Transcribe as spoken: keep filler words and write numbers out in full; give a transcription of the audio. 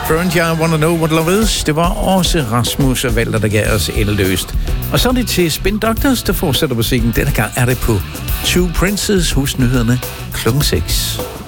Burnt I Wanna Know What Love Is. Det var også Rasmus og Valter, der gav os endeløst. Og så er det til Spin Doctors, der fortsætter musikken. Denne gang er det på Two Princes hos nyhederne klokken seks.